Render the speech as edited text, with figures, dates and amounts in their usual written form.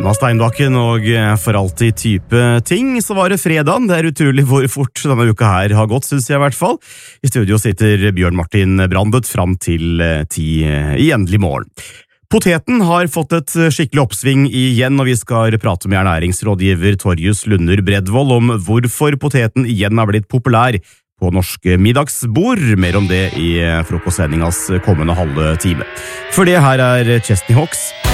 Emma Steinbakken og for alltid type ting, så var det fredagen. Det utrolig hvor fort denne uka her har gått, synes jeg i hvert fall. I studio sitter Bjørn Martin Brandet fram til 10 i endelig morgen. Poteten har fått et skikkelig oppsving igjen, og vi skal prate med ernæringsrådgiver Torjus Lunder Bredvold om hvorfor poteten igjen har blitt populær på norske middagsbord. Mer om det i frokostsendingas kommende halve time. For det her Chesney Hawks.